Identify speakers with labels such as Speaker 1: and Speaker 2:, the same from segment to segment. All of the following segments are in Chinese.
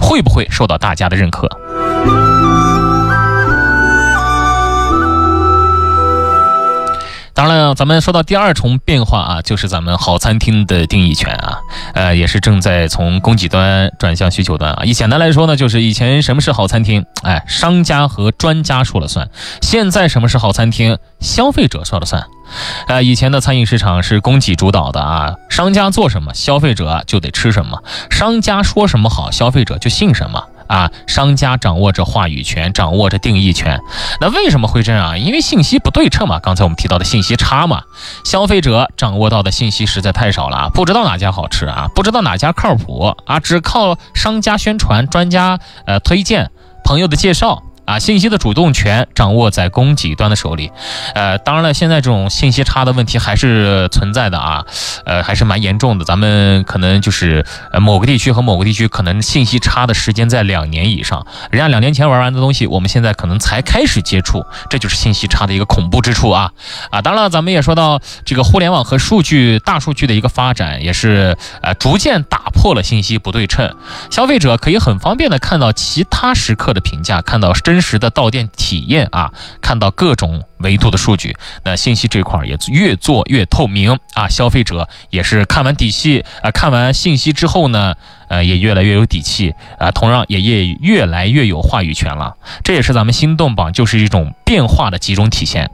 Speaker 1: 会不会受到大家的认可？当然了，咱们说到第二重变化啊，就是咱们好餐厅的定义权啊，也是正在从供给端转向需求端啊。以简单来说呢，就是以前什么是好餐厅，商家和专家说了算；现在什么是好餐厅，消费者说了算。以前的餐饮市场是供给主导的啊，商家做什么，消费者就得吃什么；商家说什么好，消费者就信什么。商家掌握着话语权，掌握着定义权。那为什么会这样？因为信息不对称嘛，刚才我们提到的信息差嘛，消费者掌握到的信息实在太少了，不知道哪家好吃啊，不知道哪家靠谱啊，只靠商家宣传、专家推荐、朋友的介绍。信息的主动权掌握在供给端的手里。当然了，现在这种信息差的问题还是存在的啊，还是蛮严重的。咱们可能就是某个地区和某个地区可能信息差的时间在2年以上，人家2年前玩完的东西，我们现在可能才开始接触，这就是信息差的一个恐怖之处啊。当然了，咱们也说到这个互联网和大数据的一个发展，也是逐渐打破了信息不对称，消费者可以很方便的看到其他时刻的评价，看到真实的到店体验啊，看到各种维度的数据，那信息这块也越做越透明啊，消费者也是看完信息之后呢，也越来越有底气啊，同样也越来越有话语权了。这也是咱们心动榜就是一种变化的集中体现。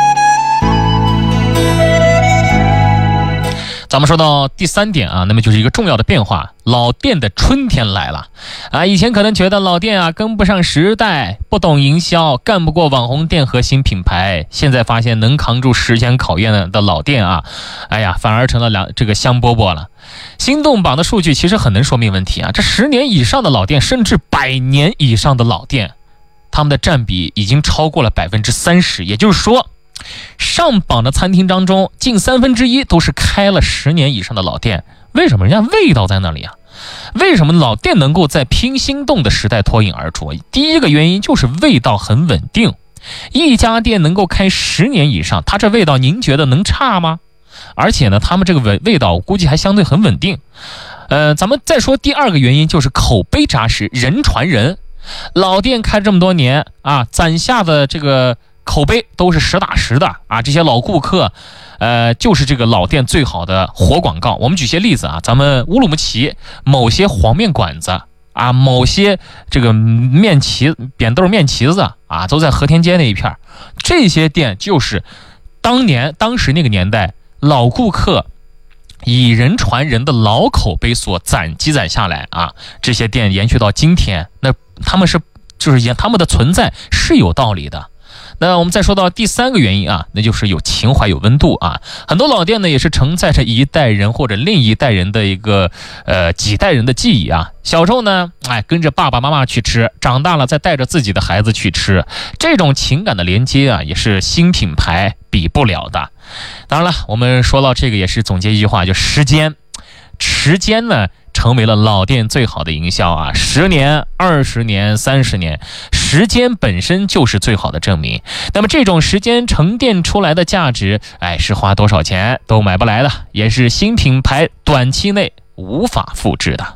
Speaker 1: 咱们说到第3点啊，那么就是一个重要的变化，老店的春天来了啊！以前可能觉得老店跟不上时代，不懂营销，干不过网红店和新品牌，现在发现能扛住时间考验的老店反而成了这个香饽饽了。心动榜的数据其实很能说明问题啊，这10年以上的老店，甚至100年以上的老店，他们的占比已经超过了30%，也就是说，上榜的餐厅当中，近1/3都是开了10年以上的老店。为什么？人家味道在那里啊。为什么老店能够在拼心动的时代脱颖而出？第一个原因就是味道很稳定。一家店能够开10年以上，它这味道您觉得能差吗？而且呢，他们这个味道我估计还相对很稳定。咱们再说第二个原因，就是口碑扎实，人传人。老店开这么多年啊，攒下的这个口碑都是实打实的啊，这些老顾客就是这个老店最好的活广告。我们举些例子啊，咱们乌鲁木齐某些黄面馆子啊，某些这个扁豆面旗子啊，都在和田街那一片，这些店就是当时那个年代老顾客以人传人的老口碑所积攒下来啊，这些店延续到今天，那他们的存在是有道理的。那我们再说到第3个原因啊，那就是有情怀有温度啊。很多老店呢也是承载着一代人或者另一代人的一个几代人的记忆啊。小时候呢跟着爸爸妈妈去吃，长大了再带着自己的孩子去吃，这种情感的连接啊，也是新品牌比不了的。当然了，我们说到这个也是总结一句话，就时间呢成为了老店最好的营销啊，10年、20年、30年，时间本身就是最好的证明。那么这种时间沉淀出来的价值，是花多少钱都买不来的，也是新品牌短期内无法复制的。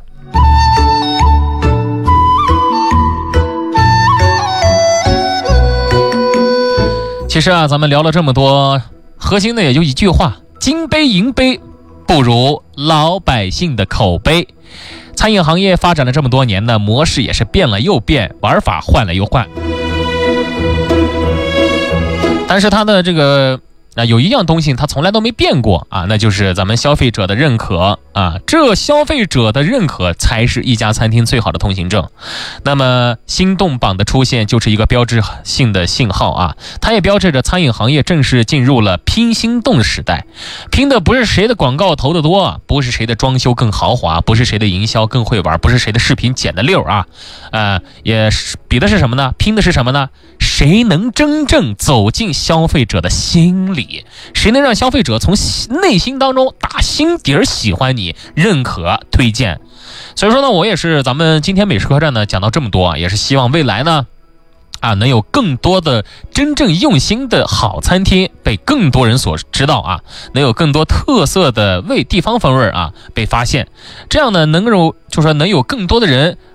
Speaker 1: 其实啊，咱们聊了这么多，核心的也就一句话：金杯银杯不如老百姓的口碑。餐饮行业发展了这么多年呢，模式也是变了又变，玩法换了又换。但是它的这个有一样东西它从来都没变过啊，那就是咱们消费者的认可啊，这消费者的认可才是一家餐厅最好的通行证。那么心动榜的出现就是一个标志性的信号啊，它也标志着餐饮行业正式进入了拼心动的时代。拼的不是谁的广告投得多，不是谁的装修更豪华，不是谁的营销更会玩，不是谁的视频剪得溜啊，也比的是什么呢？拼的是什么呢？谁能真正走进消费者的心里？谁能让消费者从内心当中打心底儿喜欢你、认可、推荐？所以说呢，我也是咱们今天美食客栈呢讲到这么多，也是希望未来呢能有更多的真正用心的好餐厅被更多人所知道啊，能有更多特色的地方风味被发现，这样呢能有更多的人